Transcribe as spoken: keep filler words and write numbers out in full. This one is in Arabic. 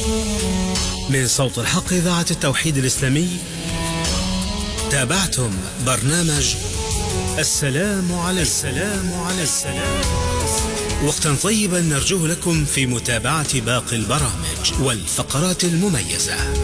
من صوت الحق إذاعة التوحيد الإسلامي، تابعتم برنامج السلام عليكم. السلام عليكم. السلام. وقتا طيبا نرجوه لكم في متابعة باقي البرامج والفقرات المميزة.